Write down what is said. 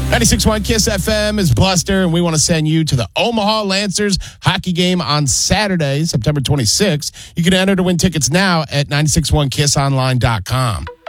96.1 KISS FM is Buster, and we want to send you to the Omaha Lancers hockey game on Saturday, September 26th. You can enter to win tickets now at 961kissonline.com.